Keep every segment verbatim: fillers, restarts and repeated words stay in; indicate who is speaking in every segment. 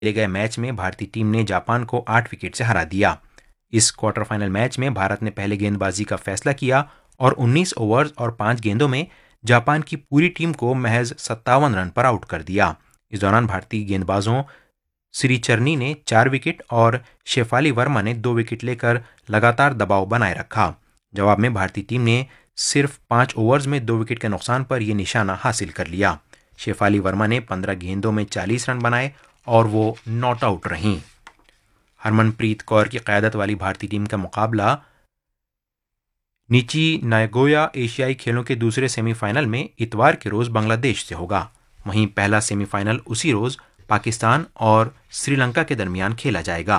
Speaker 1: खेले गए मैच में भारतीय टीम ने जापान को आठ विकेट से हरा दिया। इस क्वार्टर फाइनल मैच में भारत ने पहले गेंदबाजी का फैसला किया और उन्नीस ओवर्स और पांच गेंदों में जापान की पूरी टीम को महज सत्तावन रन पर आउट कर दिया। इस दौरान भारतीय गेंदबाजों श्रीचरनी ने चार विकेट और शेफाली वर्मा ने दो विकेट लेकर लगातार दबाव बनाए रखा। जवाब में भारतीय टीम ने सिर्फ पांच ओवर्स में दो विकेट के नुकसान पर यह निशाना हासिल कर लिया। शेफाली वर्मा ने पंद्रह गेंदों में चालीस रन बनाए और वो नॉट आउट रहीं। हरमनप्रीत कौर की क़यादत वाली भारतीय टीम का मुकाबला नीची नागोया एशियाई खेलों के दूसरे सेमीफाइनल में इतवार के रोज बांग्लादेश से होगा। वहीं पहला सेमीफाइनल उसी रोज पाकिस्तान और श्रीलंका के दरमियान खेला जाएगा।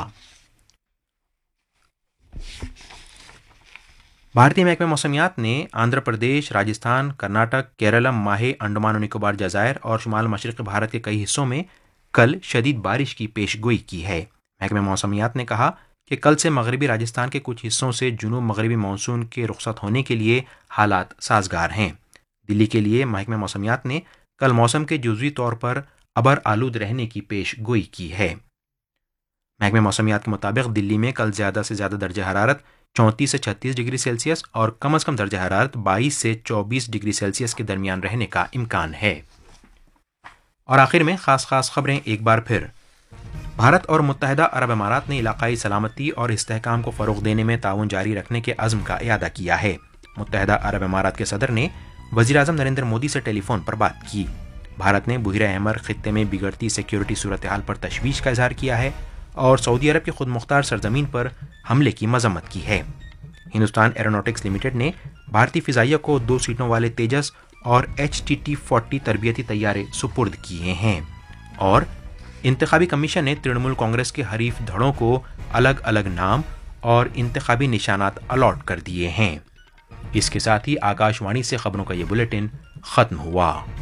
Speaker 1: भारतीय महकमे मौसमियात ने आंध्र प्रदेश, राजस्थान, कर्नाटक, केरलम, माहे, अंडमान और निकोबार जजायर और शुमाल मशरक़ी भारत के कई हिस्सों में कल शदीद बारिश की पेशगोई की है। महकमे मौसमियात ने कहा कि कल से मगरबी राजस्थान के कुछ हिस्सों से जुनूब मगरबी मानसून के रुखसत होने के लिए हालात साजगार हैं। दिल्ली के लिए महकमे मौसमियात ने कल मौसम के जुज़वी तौर पर अबर आलूद रहने की पेश गोई की है। महकमे मौसमियात के मुताबिक दिल्ली में कल ज़्यादा से ज़्यादा दर्जा हरारत चौंतीस से छत्तीस डिग्री सेल्सियस और कम अज़ कम दर्जा हरारत बाईस से चौबीस डिग्री सेल्सियस के दरमियान रहने का इम्कान है। और आखिर में ख़ास ख़ास खबरें एक बार फिर। भारत और मुत्तहदा अरब अमारात ने इलाकाई सलामती और इस्तेहकाम को फ़रोग़ देने में ताउन जारी रखने के अज़्म का इयादा किया है। मुत्तहदा अरब अमारात के सदर ने वज़ीर-ए-आज़म नरेंद्र मोदी से टेलीफोन पर बात की। भारत ने बुहरा अहमर खित्ते में बिगड़ती सिक्योरिटी सूरत हाल पर तशवीश का इजहार किया है और सऊदी अरब की खुद मुख्तार सरजमीन पर हमले की मजम्मत की है। हिंदुस्तान एरोनॉटिक्स लिमिटेड ने भारतीय फ़िज़ाइया को दो सीटों वाले तेजस और एच टी टी फोर्टी तरबियती तैयारे सुपुर्द किए हैं। और इंतखाबी कमीशन ने तृणमूल कांग्रेस के हरीफ धड़ों को अलग अलग नाम और इंतखाबी निशानात अलॉट कर दिए हैं। इसके साथ ही आकाशवाणी से खबरों का ये बुलेटिन खत्म हुआ।